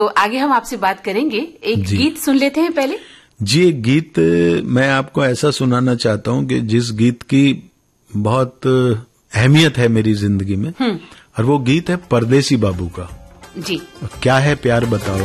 तो आगे हम आपसे बात करेंगे। एक गीत सुन लेते हैं पहले। जी, एक गीत मैं आपको ऐसा सुनाना चाहता हूं कि जिस गीत की बहुत अहमियत है मेरी जिंदगी में, और वो गीत है परदेसी बाबू का। जी। क्या है प्यार बताओ।